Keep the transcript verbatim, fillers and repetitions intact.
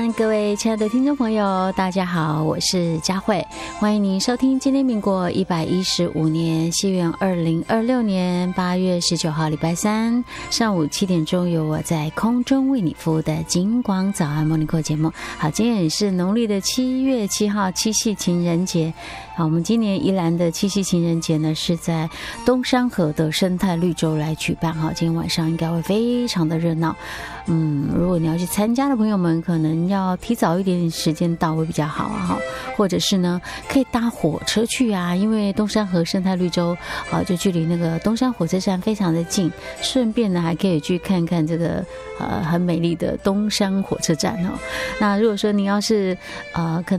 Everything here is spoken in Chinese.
安，各位亲爱的听众朋友，大家好，我是佳慧，欢迎您收听今天民国一百一十五年西元二零二六年八月十九号礼拜三上午七点钟，由我在空中为你服务的金光早安 Morning Call 节目。好，今天也是农历的七月七号，七夕情人节。好，我们今年宜兰的七夕情人节呢，是在东山河的生态绿洲来举办。好，今天晚上应该会非常的热闹。嗯，如果你要去参加的朋友们，可能要提早一点时间到会比较好啊，或者是呢，可以搭火车去啊，因为东山河生态绿洲啊，就距离那个东山火车站非常的近，顺便呢还可以去看看这个呃很美丽的东山火车站哦。那如果说你要是呃可